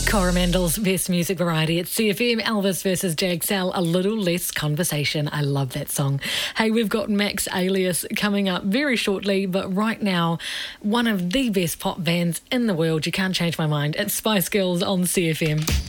Coromandel's Best Music Variety at CFM. Elvis versus Jagsal, a little less conversation. I love that song. Hey, we've got Max Alias coming up very shortly, but right now, one of the best pop bands in the world. You can't change my mind. It's Spice Girls on CFM.